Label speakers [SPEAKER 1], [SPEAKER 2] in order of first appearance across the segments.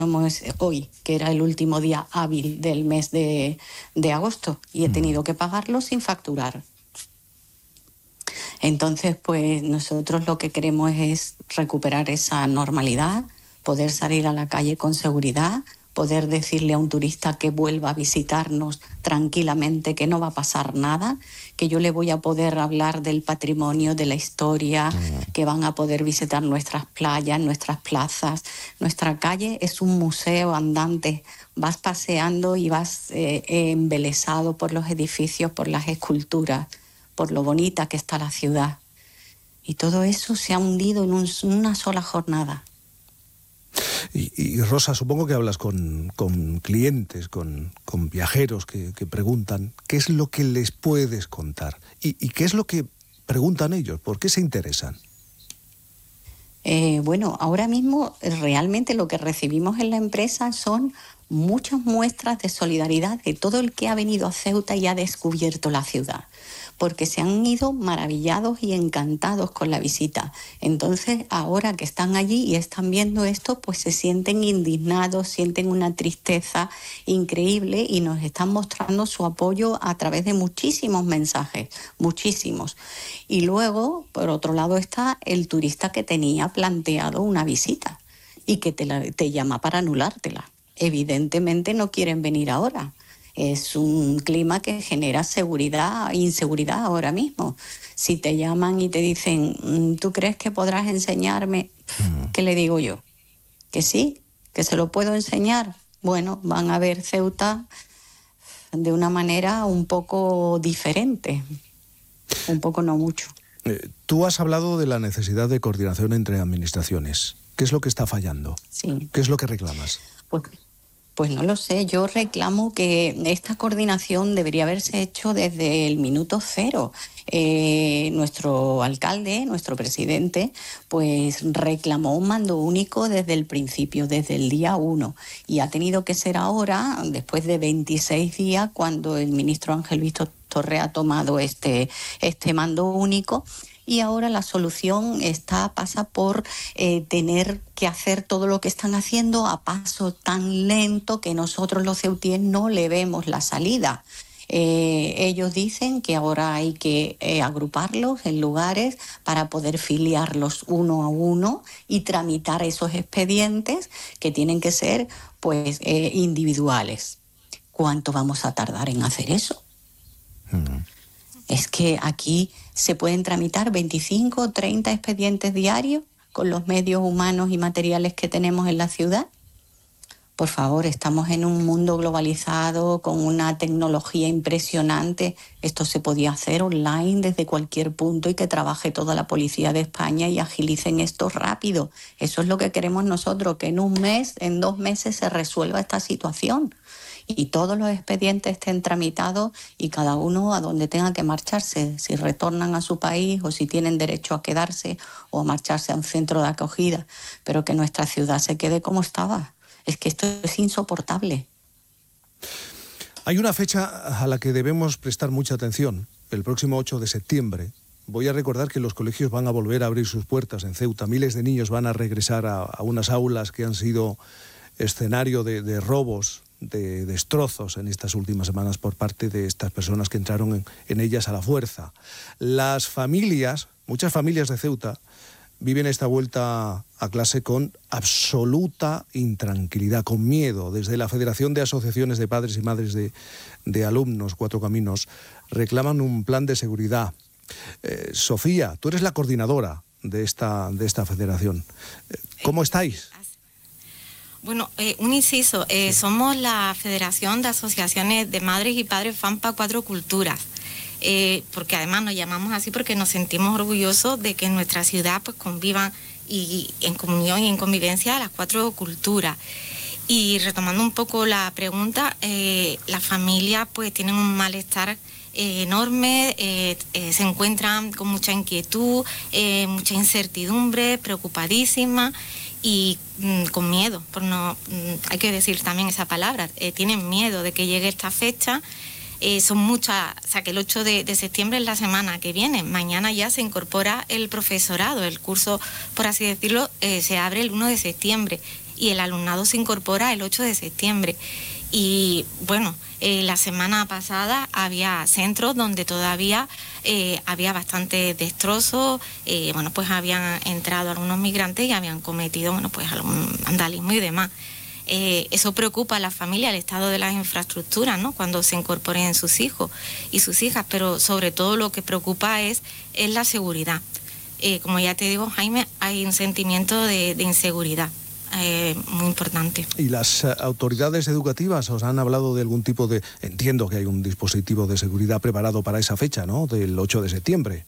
[SPEAKER 1] hoy, que era el último día hábil del mes de agosto, y he tenido que pagarlo sin facturar. Entonces, pues nosotros lo que queremos es recuperar esa normalidad, poder salir a la calle con seguridad, poder decirle a un turista que vuelva a visitarnos tranquilamente, que no va a pasar nada, que yo le voy a poder hablar del patrimonio, de la historia, que van a poder visitar nuestras playas, nuestras plazas. Nuestra calle es un museo andante. Vas paseando y vas embelesado por los edificios, por las esculturas, por lo bonita que está la ciudad. Y todo eso se ha hundido en una sola jornada.
[SPEAKER 2] Y Rosa, supongo que hablas con clientes, con viajeros que preguntan qué es lo que les puedes contar y qué es lo que preguntan ellos, por qué se interesan.
[SPEAKER 1] Bueno, ahora mismo realmente lo que recibimos en la empresa son muchas muestras de solidaridad de todo el que ha venido a Ceuta y ha descubierto la ciudad, porque se han ido maravillados y encantados con la visita. Entonces, ahora que están allí y están viendo esto, pues se sienten indignados, sienten una tristeza increíble y nos están mostrando su apoyo a través de muchísimos mensajes, muchísimos. Y luego, por otro lado, está el turista que tenía planteado una visita y que te llama para anulártela. Evidentemente no quieren venir ahora. Es un clima que genera inseguridad ahora mismo. Si te llaman y te dicen, ¿tú crees que podrás enseñarme? ¿Qué le digo yo? Que sí, que se lo puedo enseñar. Bueno, van a ver Ceuta de una manera un poco diferente. Un poco, no mucho.
[SPEAKER 2] Tú has hablado de la necesidad de coordinación entre administraciones. ¿Qué es lo que está fallando?
[SPEAKER 1] Sí.
[SPEAKER 2] ¿Qué es lo que reclamas?
[SPEAKER 1] Pues no lo sé, yo reclamo que esta coordinación debería haberse hecho desde el minuto cero. Nuestro alcalde, nuestro presidente, pues reclamó un mando único desde el principio, desde el día 1, y ha tenido que ser ahora, después de 26 días, cuando el ministro Ángel Víctor Torre ha tomado este mando único. Y ahora la solución pasa por tener que hacer todo lo que están haciendo a paso tan lento que nosotros los ceutíes no le vemos la salida. Ellos dicen que ahora hay que agruparlos en lugares para poder filiarlos uno a uno y tramitar esos expedientes que tienen que ser pues individuales. ¿Cuánto vamos a tardar en hacer eso? Es que aquí se pueden tramitar 25 o 30 expedientes diarios con los medios humanos y materiales que tenemos en la ciudad. Por favor, estamos en un mundo globalizado con una tecnología impresionante. Esto se podía hacer online desde cualquier punto y que trabaje toda la policía de España y agilicen esto rápido. Eso es lo que queremos nosotros, que en un mes, en 2 meses se resuelva esta situación y todos los expedientes estén tramitados y cada uno a donde tenga que marcharse, si retornan a su país o si tienen derecho a quedarse o a marcharse a un centro de acogida, pero que nuestra ciudad se quede como estaba. Es que esto es insoportable.
[SPEAKER 2] Hay una fecha a la que debemos prestar mucha atención, el próximo 8 de septiembre. Voy a recordar que los colegios van a volver a abrir sus puertas en Ceuta. Miles de niños van a regresar a unas aulas que han sido escenario de robos, de destrozos en estas últimas semanas por parte de estas personas que entraron en ellas a la fuerza. Las familias, muchas familias de Ceuta, viven esta vuelta a clase con absoluta intranquilidad, con miedo. Desde la Federación de Asociaciones de Padres y Madres de Alumnos, Cuatro Caminos, reclaman un plan de seguridad. Sofía, tú eres la coordinadora de esta federación. ¿Cómo estáis?
[SPEAKER 3] Bueno, un inciso, somos la Federación de Asociaciones de Madres y Padres FAMPA Cuatro Culturas, porque además nos llamamos así porque nos sentimos orgullosos de que en nuestra ciudad pues convivan y en comunión y en convivencia las cuatro culturas. Y retomando un poco la pregunta, las familias pues tienen un malestar enorme, se encuentran con mucha inquietud, mucha incertidumbre, preocupadísimas y con miedo, hay que decir también esa palabra, tienen miedo de que llegue esta fecha. Son muchas, o sea que el 8 de septiembre es la semana que viene, mañana ya se incorpora el profesorado, el curso, por así decirlo, se abre el 1 de septiembre y el alumnado se incorpora el 8 de septiembre. Y bueno, la semana pasada había centros donde todavía había bastante destrozo, bueno, pues habían entrado algunos migrantes y habían cometido, bueno, pues algún vandalismo y demás. Eso preocupa a la familia, el estado de las infraestructuras, ¿no?, cuando se incorporen sus hijos y sus hijas, pero sobre todo lo que preocupa es la seguridad. Como ya te digo, Jaime, hay un sentimiento de inseguridad muy importante.
[SPEAKER 2] ¿Y las autoridades educativas os han hablado de algún tipo de... Entiendo que hay un dispositivo de seguridad preparado para esa fecha, ¿no?, del 8 de septiembre.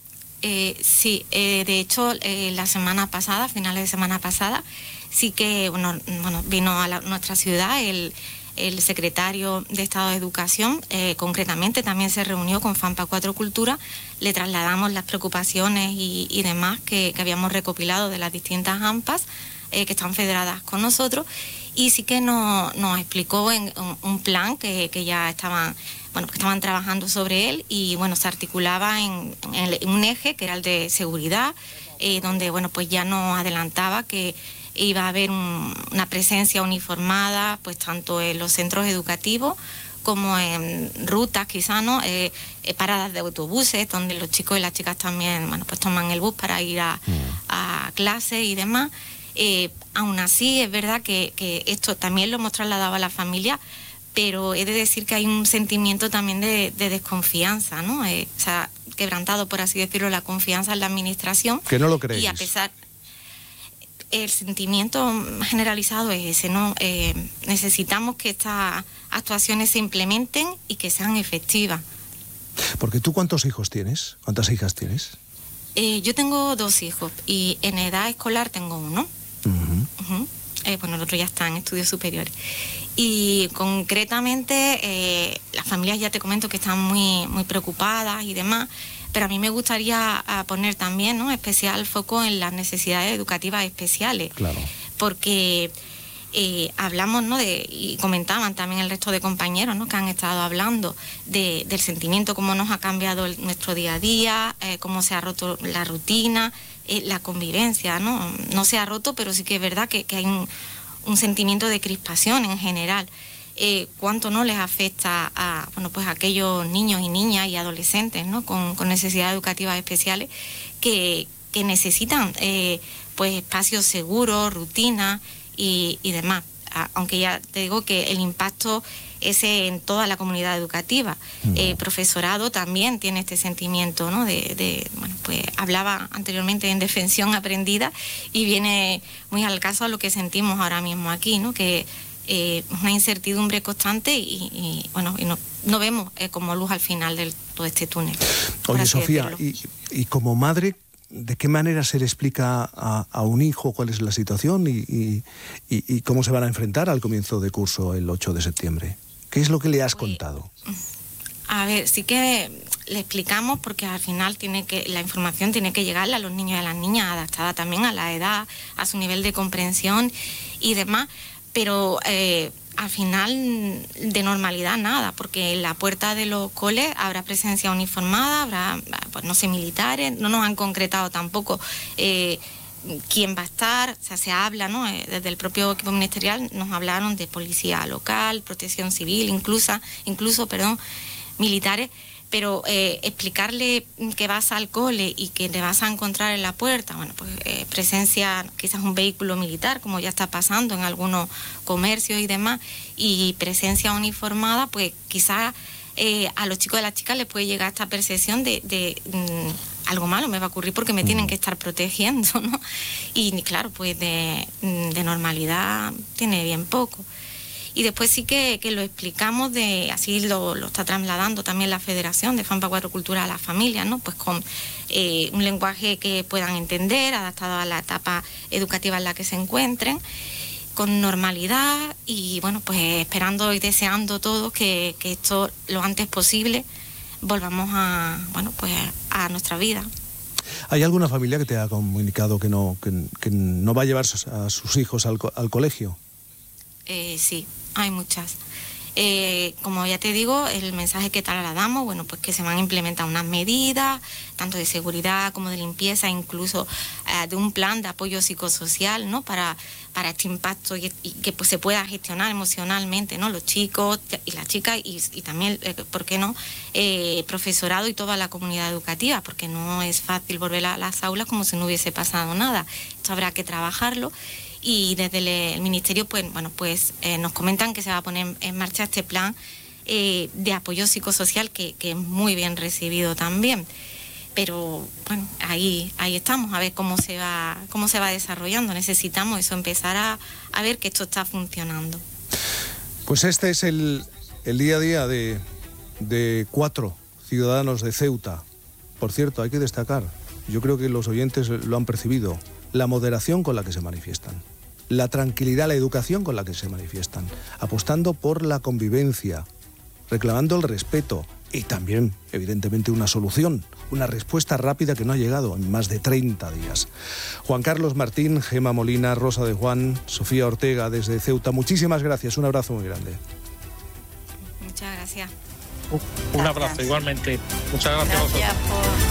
[SPEAKER 3] Sí, de hecho, la semana pasada, finales de semana pasada, sí que vino a nuestra ciudad el secretario de Estado de Educación, concretamente también se reunió con FAMPA 4 Cultura, le trasladamos las preocupaciones y demás que habíamos recopilado de las distintas AMPAs que están federadas con nosotros, y sí que nos explicó en un plan que ya estaban trabajando sobre él, y bueno, se articulaba en un eje que era el de seguridad, donde bueno, pues ya nos adelantaba que iba a haber una presencia uniformada, pues tanto en los centros educativos como en rutas, quizás, ¿no?, paradas de autobuses, donde los chicos y las chicas también, bueno, pues toman el bus para ir a clase y demás. Aún así, es verdad que esto también lo hemos trasladado a la familia, pero he de decir que hay un sentimiento también de desconfianza, ¿no? O sea, quebrantado, por así decirlo, la confianza en la administración.
[SPEAKER 2] Que no lo creéis.
[SPEAKER 3] Y a pesar... El sentimiento generalizado es ese, ¿no? Necesitamos que estas actuaciones se implementen y que sean efectivas.
[SPEAKER 2] Porque tú, ¿cuántos hijos tienes? ¿Cuántas hijas tienes?
[SPEAKER 3] Yo tengo 2 hijos y en edad escolar tengo uno. Bueno, el otro ya está en estudios superiores. Y concretamente, las familias, ya te comento, que están muy, muy preocupadas y demás, pero a mí me gustaría poner también, ¿no?, especial foco en las necesidades educativas especiales.
[SPEAKER 2] Claro.
[SPEAKER 3] Porque hablamos, ¿no?, y comentaban también el resto de compañeros, ¿no?, que han estado hablando del sentimiento, cómo nos ha cambiado nuestro día a día, cómo se ha roto la rutina, la convivencia, ¿no? No se ha roto, pero sí que es verdad que hay un sentimiento de crispación en general. Cuánto no les afecta a, bueno, pues a aquellos niños y niñas y adolescentes, ¿no?, con necesidades educativas especiales que necesitan pues espacios seguros, rutinas y demás. Aunque ya te digo que el impacto es en toda la comunidad educativa. Profesorado también tiene este sentimiento, ¿no?, bueno, pues hablaba anteriormente de indefensión aprendida y viene muy al caso a lo que sentimos ahora mismo aquí, ¿no?, que una incertidumbre constante y no vemos como luz al final de todo este túnel.
[SPEAKER 2] Oye, Sofía, y como madre, ¿de qué manera se le explica a un hijo cuál es la situación y cómo se van a enfrentar al comienzo de curso el 8 de septiembre? ¿Qué es lo que le has contado?
[SPEAKER 3] A ver, sí que le explicamos, porque al final la información tiene que llegarle a los niños y a las niñas, adaptada también a la edad, a su nivel de comprensión y demás, pero al final de normalidad nada, porque en la puerta de los coles habrá presencia uniformada, habrá, pues no sé, militares, no nos han concretado tampoco quién va a estar, o sea, se habla, ¿no? Desde el propio equipo ministerial nos hablaron de policía local, protección civil, incluso, militares, pero explicarle que vas al cole y que te vas a encontrar en la puerta, bueno, pues presencia, quizás un vehículo militar, como ya está pasando en algunos comercios y demás, y presencia uniformada, pues quizás a los chicos y a las chicas les puede llegar esta percepción de algo malo me va a ocurrir porque me tienen que estar protegiendo, ¿no? Y claro, pues de normalidad tiene bien poco. Y después sí que lo explicamos, así lo está trasladando también la Federación de FAMPA 4 Cultura a las familias, ¿no? Pues con un lenguaje que puedan entender, adaptado a la etapa educativa en la que se encuentren, con normalidad y bueno, pues esperando y deseando todos que esto lo antes posible volvamos a nuestra vida.
[SPEAKER 2] ¿Hay alguna familia que te ha comunicado que no va a llevar a sus hijos al colegio?
[SPEAKER 3] Sí, hay muchas. Como ya te digo, el mensaje que trasladamos, bueno, pues que se van a implementar unas medidas, tanto de seguridad como de limpieza, incluso de un plan de apoyo psicosocial, ¿no? Para este impacto y que pues se pueda gestionar emocionalmente, ¿no? Los chicos y las chicas y también, ¿por qué no? Profesorado y toda la comunidad educativa, porque no es fácil volver a las aulas como si no hubiese pasado nada. Esto habrá que trabajarlo. Y desde el Ministerio, pues bueno, pues nos comentan que se va a poner en marcha este plan de apoyo psicosocial que es muy bien recibido también. Pero bueno, ahí estamos, a ver cómo se va desarrollando. Necesitamos eso, empezar a ver que esto está funcionando.
[SPEAKER 2] Pues este es el día a día de 4 ciudadanos de Ceuta. Por cierto, hay que destacar, yo creo que los oyentes lo han percibido, la moderación con la que se manifiestan, la tranquilidad, la educación con la que se manifiestan, apostando por la convivencia, reclamando el respeto y también, evidentemente, una solución, una respuesta rápida que no ha llegado en más de 30 días. Juan Carlos Martín, Gemma Molina, Rosa de Juan, Sofía Ortega desde Ceuta, muchísimas gracias, un abrazo muy grande.
[SPEAKER 3] Muchas gracias.
[SPEAKER 4] Un abrazo igualmente. Muchas gracias a vosotros.